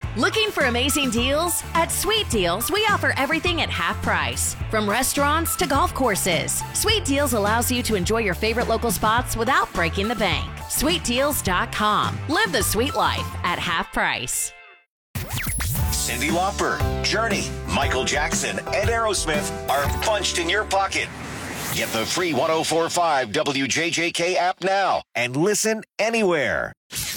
Looking for amazing deals? At Sweet Deals, we offer everything at half price. From restaurants to golf courses, Sweet Deals allows you to enjoy your favorite local spots without breaking the bank. SweetDeals.com. Live the sweet life at half price. Cyndi Lauper, Journey, Michael Jackson, and Aerosmith are punched in your pocket. Get the free 104.5 WJJK app now and listen anywhere.